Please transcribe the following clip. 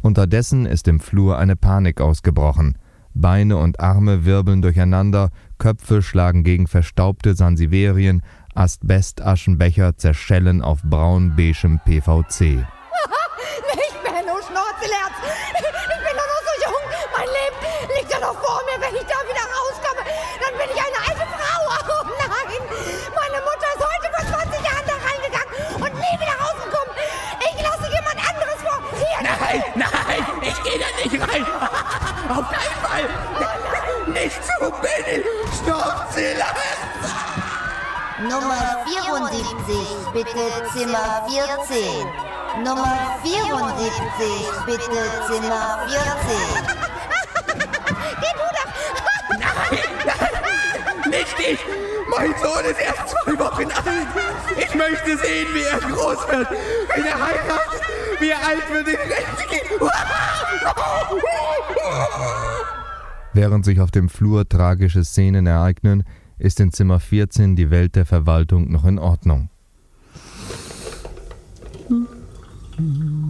Unterdessen ist im Flur eine Panik ausgebrochen. Beine und Arme wirbeln durcheinander, Köpfe schlagen gegen verstaubte Sansiverien, Asbestaschenbecher zerschellen auf braun-beigem PVC. Nicht mehr, du Schnurzelherz! Ich bin doch noch so jung! Mein Leben liegt ja noch vor mir, wenn ich da wieder rauskomme! Dann bin ich eine alte Frau! Oh nein! Meine Mutter ist heute vor 20 Jahren da reingegangen und nie wieder rausgekommen! Ich lasse jemand anderes vor! Hier. Nein! Ich gehe da nicht rein! Auf keinen Fall! Nicht zu Benny! Schnurzelherz! Nummer 74, bitte Zimmer 14. Nummer 74, bitte Zimmer 14. Geh du doch! Nein! Nicht ich! Mein Sohn ist erst 2 Wochen alt! Ich möchte sehen, wie er groß wird! Wie er heiratet! Wie er alt wird in Rente geht! Während sich auf dem Flur tragische Szenen ereignen, ist in Zimmer 14 die Welt der Verwaltung noch in Ordnung.